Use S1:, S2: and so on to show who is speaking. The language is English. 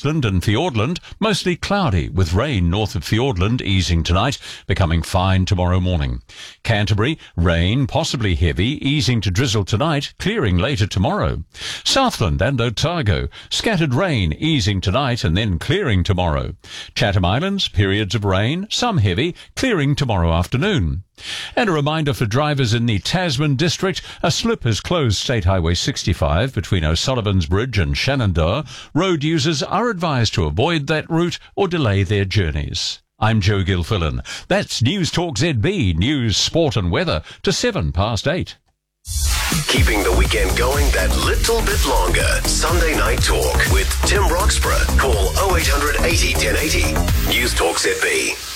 S1: Eastland and Fiordland, mostly cloudy, with rain north of Fiordland easing tonight, becoming fine tomorrow morning. Canterbury, rain, possibly heavy, easing to drizzle tonight, clearing later tomorrow. Southland and Otago, scattered rain, easing tonight and then clearing tomorrow. Chatham Islands, periods of rain, some heavy, clearing tomorrow afternoon. And a reminder for drivers in the Tasman district, a slip has closed State Highway 65 between O'Sullivan's Bridge and Shenandoah. Road users are advised to avoid that route or delay their journeys. I'm Joe Gilfillan. That's News Talk ZB, news, sport and weather to 8:07.
S2: Keeping the weekend going that little bit longer. Sunday Night Talk with Tim Roxburgh. Call 0800 80 1080. News Talk ZB.